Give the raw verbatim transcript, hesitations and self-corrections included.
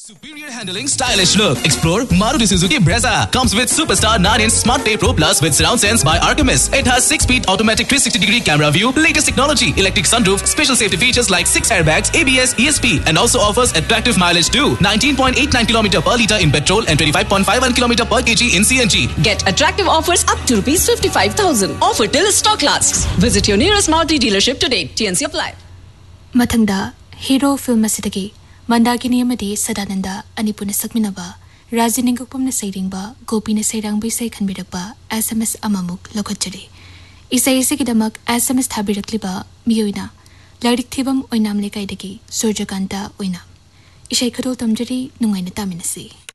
Superior handling, stylish look. Explore Maruti Suzuki Brezza. Comes with Superstar nine inch Smart Pay Pro Plus with surround sense by Artemis. It has six speed automatic three sixty degree camera view, latest technology, electric sunroof, special safety features like six airbags, A B S, E S P, and also offers attractive mileage too. nineteen point eight nine kilometers per litre in petrol and twenty-five point five one kilometers per kg in C N G. Get attractive offers up to rupees fifty-five thousand. Offer till stock lasts. Visit your nearest Maruti dealership today. T N C apply. Mathangda Hero Film Asidagi Mandakini amadi Sadananda Anipuna Sakminaba Raziningupumna Saidingba Gopina Sairang Bisay Kanbirakba S M S Amamuk Lokachari Isay Sikidamak S M S Tabirakliba Miyuina Larik Tibam Oinam Lekaidagi Surjakanta Oinam Ishay Kado Tamjari Nungaina Taminasi